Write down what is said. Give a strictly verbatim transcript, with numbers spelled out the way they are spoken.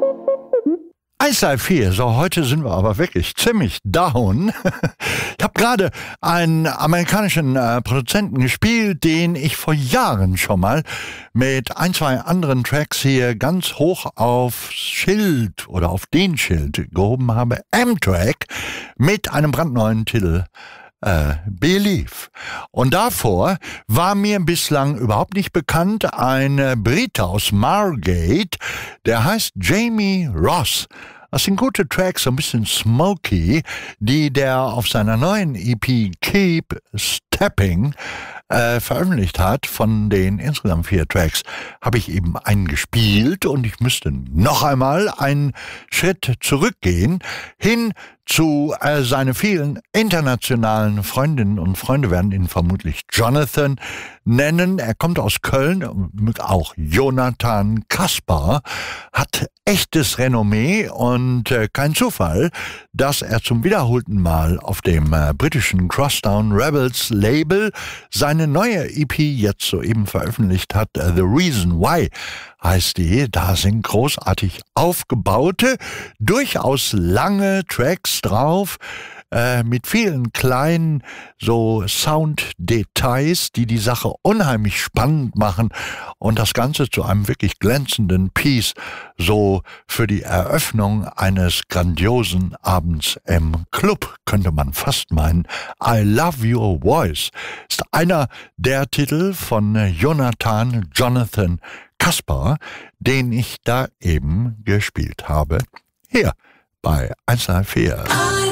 eins drei vier, so heute sind wir aber wirklich ziemlich down. Ich habe gerade einen amerikanischen äh, Produzenten gespielt, den ich vor Jahren schon mal mit ein, zwei anderen Tracks hier ganz hoch aufs Schild oder auf den Schild gehoben habe. Amtrak mit einem brandneuen Titel. Uh, Believe. Und davor war mir bislang überhaupt nicht bekannt ein Brite aus Margate, der heißt Jamie Ross. Das sind gute Tracks, so ein bisschen smoky, die der auf seiner neuen E P Keep Stepping äh, veröffentlicht hat. Von den insgesamt vier Tracks habe ich eben einen gespielt und ich müsste noch einmal einen Schritt zurückgehen, hin zu äh, seine vielen internationalen Freundinnen und Freunde werden ihn vermutlich Jonathan nennen. Er kommt aus Köln, auch Jonathan Kaspar, hat echtes Renommee und äh, kein Zufall, dass er zum wiederholten Mal auf dem äh, britischen Crosstown Rebels Label seine neue E P jetzt soeben veröffentlicht hat. The Reason Why heißt die. Da sind großartig aufgebaute, durchaus lange Tracks drauf, äh, mit vielen kleinen so Sounddetails, die die Sache unheimlich spannend machen und das Ganze zu einem wirklich glänzenden Piece, so für die Eröffnung eines grandiosen Abends im Club, könnte man fast meinen. I Love Your Voice ist einer der Titel von Jonathan Jonathan Kaspar, den ich da eben gespielt habe. Hier bei eins drei vier.